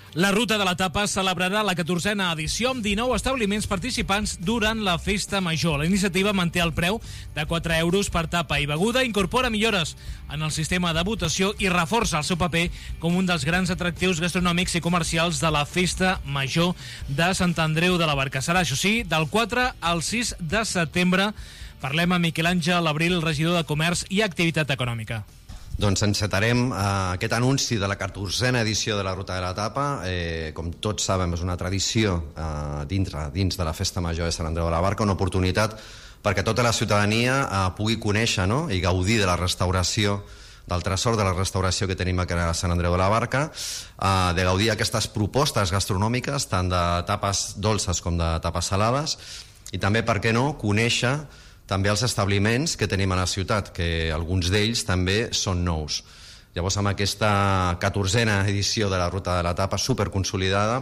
La Ruta de la Tapa celebrarà la 14a edició amb 19 establiments participants durant la Festa Major. La iniciativa manté el preu de 4 euros per tapa i beguda, incorpora millores en el sistema de votació i reforça el seu paper com un dels grans atractius gastronòmics i comercials de la Festa Major de Sant Andreu de la Barca. Serà, això sí, del 4 al 6 de setembre. Parlem amb Miquel Àngel Abril, regidor de Comerç i Activitat Econòmica. Doncs encetarem aquest anunci de la 14a edició de la Ruta de la Tapa. Com tots sabem, és una tradició dins de la Festa Major de Sant Andreu de la Barca, una oportunitat perquè tota la ciutadania pugui conèixer, no?, i gaudir de la restauració, del tresor de la restauració que tenim aquí a Sant Andreu de la Barca, de gaudir aquestes propostes gastronòmiques, tant de tapes dolces com de tapes salades, i també, per què no, conèixer també els establiments que tenim a la ciutat, que alguns d'ells també són nous. Llavors, amb aquesta 14a edició de la Ruta de la Tapa superconsolidada,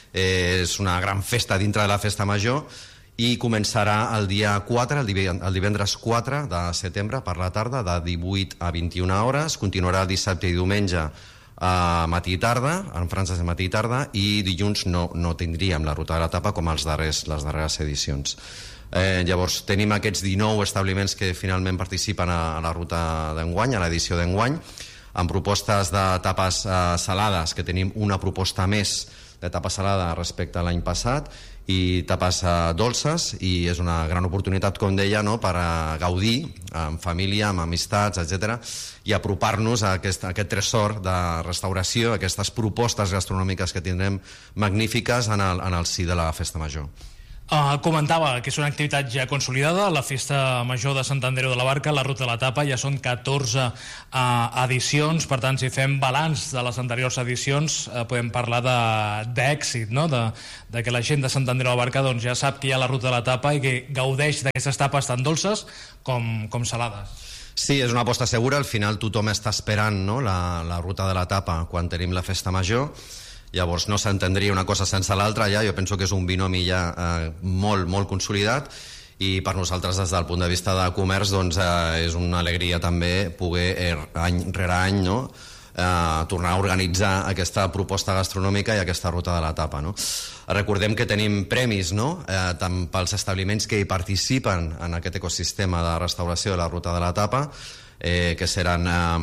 és una gran festa dintre de la Festa Major i començarà el dia 4, el divendres 4 de setembre per la tarda, de 18 a 21 hores, continuarà dissabte i diumenge a matí i tarda, en franges de matí i tarda, i dilluns no tindríem la Ruta de la Tapa com les darreres edicions. Llavors tenim aquests 19 establiments que finalment participen a la ruta d'enguany, a l'edició d'enguany, amb propostes de tapes salades, que tenim una proposta més de tapa salada respecte a l'any passat, i tapes dolces, i és una gran oportunitat, com deia, no?, per gaudir amb família, amb amistats, etc., i apropar-nos a aquest tresor de restauració, aquestes propostes gastronòmiques que tindrem magnífiques en el si de la Festa Major. Comentava que és una activitat ja consolidada, la Festa Major de Sant Andreu de la Barca, la Ruta de la Tapa, ja són 14 edicions, per tant, si fem balanç de les anteriors edicions, podem parlar d'èxit, no?, de que la gent de Sant Andreu de la Barca doncs, ja sap que hi ha la Ruta de la Tapa i que gaudeix d'aquestes tapes tan dolces com salades. Sí, és una aposta segura, al final tothom està esperant, no?, la Ruta de la Tapa quan tenim la Festa Major. Llavors no s'entendria una cosa sense l'altra, ja. Jo penso que és un binomi ja molt consolidat, i per nosaltres des del punt de vista de comerç doncs, és una alegria també poder any rere any, no?, tornar a organitzar aquesta proposta gastronòmica i aquesta Ruta de la Tapa, no? Recordem que tenim premis, no?, tant pels establiments que hi participen en aquest ecosistema de restauració de la Ruta de la Tapa, que seran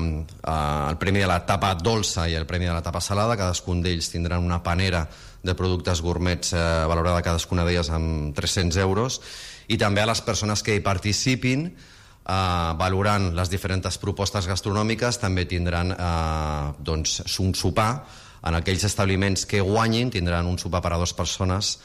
el premi de la tapa dolça i el premi de la tapa salada. Cadascun d'ells tindran una panera de productes gourmets valorada cadascuna d'elles amb 300 euros, i també a les persones que hi participin valorant les diferents propostes gastronòmiques també tindran doncs, un sopar. En aquells establiments que guanyin tindran un sopar per a 2 persones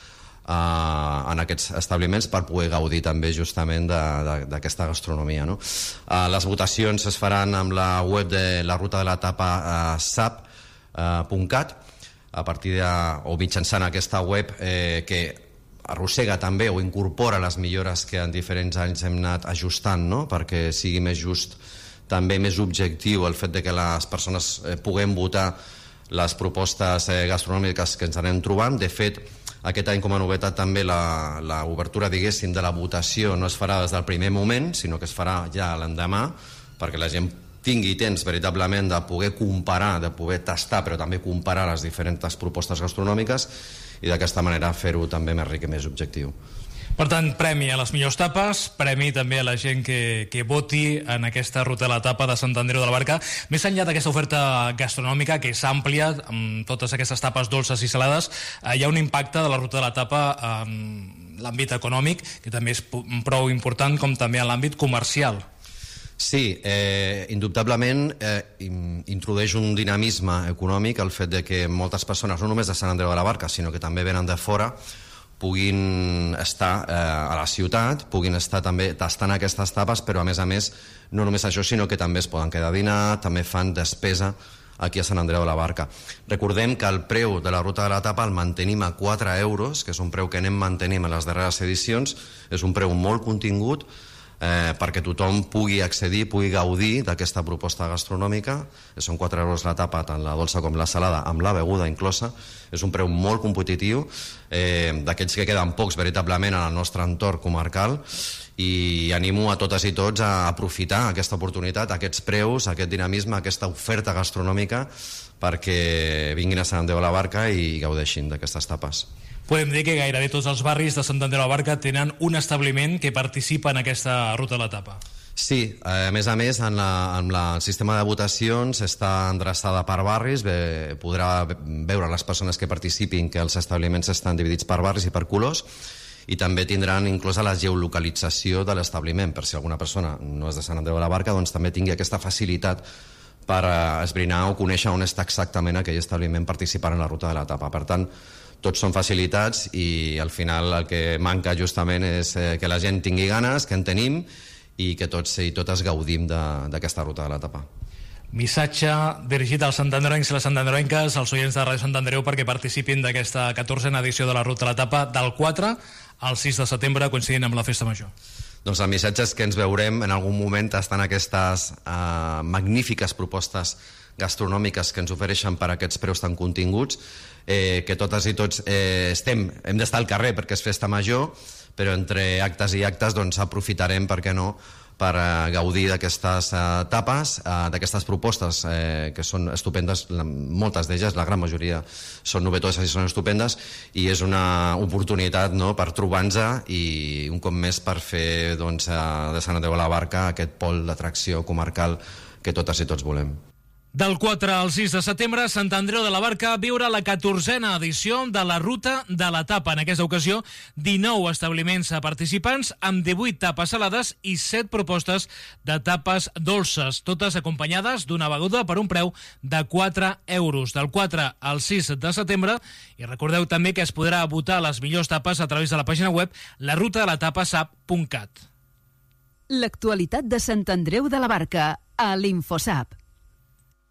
en aquests establiments per poder gaudir també justament d'aquesta gastronomia, no? Les votacions es faran amb la web de la Ruta de la Tapa sap.cat a partir o mitjançant aquesta web que arrossega també o incorpora les millores que en diferents anys hem anat ajustant, no?, perquè sigui més just, també més objectiu el fet de que les persones puguem votar les propostes gastronòmiques que ens anem trobant. De fet, aquest any com a novetat també l'obertura, diguéssim, de la votació no es farà des del primer moment, sinó que es farà ja l'endemà, perquè la gent tingui temps veritablement de poder comparar, de poder tastar, però també comparar les diferents propostes gastronòmiques, i d'aquesta manera fer-ho també més ric i més objectiu. Per tant, premi a les millors tapes, premi també a la gent que voti en aquesta Ruta de la Tapa de Sant Andreu de la Barca. Més enllà d'aquesta oferta gastronòmica, que és àmplia, amb totes aquestes tapes dolces i salades, hi ha un impacte de la Ruta de la Tapa en l'àmbit econòmic, que també és prou important, com també en l'àmbit comercial. Sí, indubtablement introdueix un dinamisme econòmic el fet de que moltes persones, no només de Sant Andreu de la Barca, sinó que també venen de fora, puguin estar a la ciutat, puguin estar també tastant aquestes tapes, però a més, no només això, sinó que també es poden quedar a dinar, també fan despesa aquí a Sant Andreu de la Barca. Recordem que el preu de la Ruta de la Tapa el mantenim a 4 euros, que és un preu que anem mantenint en les darreres edicions, és un preu molt contingut, perquè tothom pugui accedir, pugui gaudir d'aquesta proposta gastronòmica. Són 4 euros la tapa, tant la dolça com la salada, amb la beguda inclosa. És un preu molt competitiu, d'aquells que queden pocs veritablement en el nostre entorn comarcal, i animo a totes i tots a aprofitar aquesta oportunitat, aquests preus, aquest dinamisme, aquesta oferta gastronòmica, perquè vinguin a Sant Andreu de la Barca i gaudeixin d'aquestes tapes. Podem dir que gairebé tots els barris de Sant Andreu de la Barca tenen un establiment que participa en aquesta ruta de l'etapa. Sí, a més, en el sistema de votacions està endreçada per barris, podrà veure les persones que participin que els establiments estan dividits per barris i per colors, i també tindran inclosa la geolocalització de l'establiment, per si alguna persona no és de Sant Andreu de la Barca, doncs també tingui aquesta facilitat per esbrinar o conèixer on està exactament aquell establiment participant en la ruta de l'etapa. Per tant, tots són facilitats i al final el que manca justament és que la gent tingui ganes, que en tenim, i que tots i totes gaudim d'aquesta ruta de l'etapa. Missatge dirigit als santandreuencs i les santandreuenques, als oients de Ràdio Sant Andreu, perquè participin d'aquesta 14a edició de la ruta de l'etapa del 4 al 6 de setembre, coincidint amb la Festa Major. Doncs el missatge és que ens veurem en algun moment estant aquestes magnífiques propostes gastronòmiques que ens ofereixen per aquests preus tan continguts, que totes i tots hem d'estar al carrer perquè és Festa Major, però entre actes i actes doncs aprofitarem, per què no, per gaudir d'aquestes tapes, d'aquestes propostes que són estupendes, moltes d'elles, la gran majoria són novetoses i són estupendes, i és una oportunitat, no?, per trobar-nos i un cop més per fer doncs, de Sant Andreu de la Barca aquest pol d'atracció comarcal que totes i tots volem. Del 4 al 6 de setembre, Sant Andreu de la Barca viurà la 14a edició de la ruta de l'etapa. En aquesta ocasió, 19 establiments participants amb 18 tapes salades i 7 propostes de tapes dolces, totes acompanyades d'una beguda per un preu de 4 euros. Del 4 al 6 de setembre, i recordeu també que es podrà votar les millors tapes a través de la pàgina web larutadelatapasap.cat. L'actualitat de Sant Andreu de la Barca a l'Infosap.